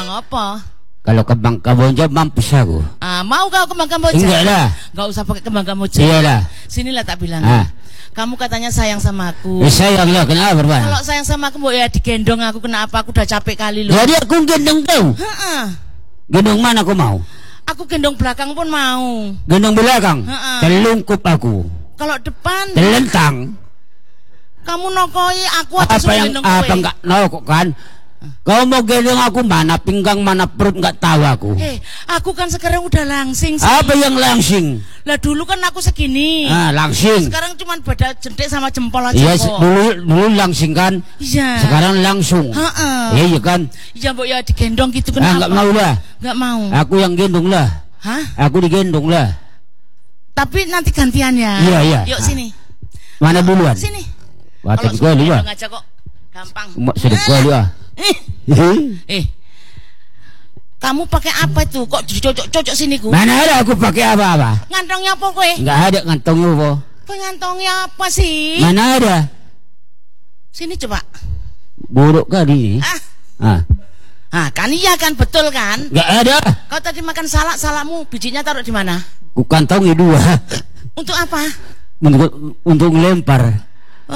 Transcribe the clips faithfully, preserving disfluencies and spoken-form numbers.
Kembang apa? Kalau kembang Kamboja mampus aku. Ah, mau kau kembang Kamboja? Enggak lah. Enggak usah pakai kembang Kamboja. Iyalah. Sinilah tak bilang. Ah. Kamu katanya sayang sama aku. Ya, sayang ya, kenapa berapa? Kalau sayang sama aku, ya digendong aku. Kenapa? Aku udah capek kali loh. Jadi aku gendong kau. Heeh. Gendong mana aku mau? Aku gendong belakang pun mau. Gendong belakang. Heeh. Telungkup aku. Kalau depan, Telentang. kamu nokoi aku Apa suruh yang gendong apa kowe? enggak nokok kan? Kau mau gendong aku mana pinggang mana perut enggak tahu aku. Eh, aku kan sekarang udah langsing sih. Apa yang langsing? Lah dulu kan aku segini. Ah, langsing. Sekarang cuman beda jentik sama jempol aja Iya, kok. dulu dulu langsing kan? Iya. Sekarang langsung. Heeh. Iya, iya kan? Iya, Mbok ya digendong gitu Ah, kenapa? enggak mau lah. Enggak mau. Aku yang gendong lah. Hah? Aku digendong lah. Tapi nanti gantian ya. Iya, iya. Yuk Ah. sini. Mana duluan? Sini. Watak Kalau gua lu suruh ah. gendong aja kok gampang. Mak sedek gua lu ah. Eh, eh. Kamu pakai apa itu? Kok cocok-cocok sini ku? Mana ada aku pakai apa-apa? Ngantongnya apa kowe? Enggak ada ngantongnya apa. Kowe ngantongnya apa sih? Mana ada? Sini coba. Buruk kali ini. Ah. Ah. Ah, kan iya kan betul kan? Enggak ada. Kau tadi makan salak, salakmu bijinya taruh di mana? Ku kantongi dua. Untuk apa? Untuk untuk ngelempar.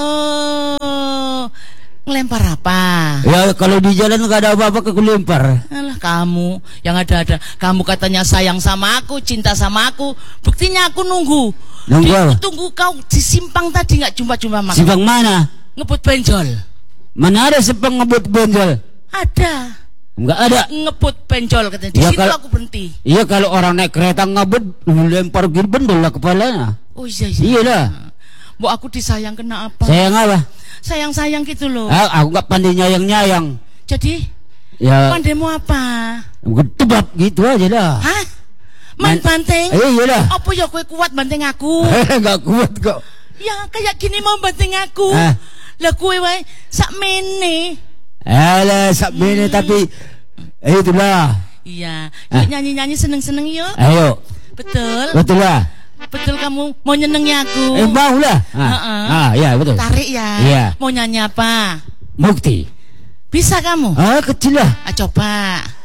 Oh, ngelempar apa? Ya kalau di jalan enggak ada apa-apa ke ku lempar. Alah kamu yang ada-ada. Kamu katanya sayang sama aku, cinta sama aku. Buktinya aku nunggu. Nunggu Di- apa? Tunggu kau di simpang tadi nggak jumpa-jumpa mas. Simpang mana? Ngebut benjol. Mana ada simpang ngebut benjol? Ada. Enggak ada. Ngebut benjol katanya. Di Ya, situ kalau- aku berhenti. Iya kalau orang naik kereta ngebut lempar gil bendol lah kepalanya. Oh iya iya. Iyalah. Bu aku disayang kena apa? Sayang apa? Sayang-sayang gitu loh. Ah, aku enggak pandai nyayang-nyayang. Jadi Ya pandaimu apa? tebak gitu aja lah. Hah? Main Man- banteng? Eh iyalah. Apa ya kue kuat banteng aku? Enggak kuat kok. Ya kayak gini mau banteng aku. Ah. Lah kue wae sak mene. Alah sabene Hmm. tapi eh, itulah. Iya, Ah. yuk nyanyi-nyanyi seneng-seneng yuk. Ayo. Betul. Betul lah. Betul kamu mau nyenengi aku. Eh mau lah. Ah, Heeh. ah ya betul. Tarik ya. Iya. Mau nyanyi apa? Mukti. Bisa kamu? Ah kecil lah. Ah, coba.